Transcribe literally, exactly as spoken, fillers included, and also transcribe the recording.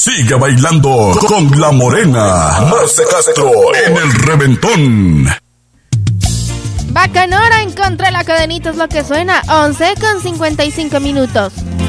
Sigue bailando con la morena Marce Castro en el Reventón. Bacanora en contra de la cadenita es lo que suena. once con cincuenta y cinco minutos.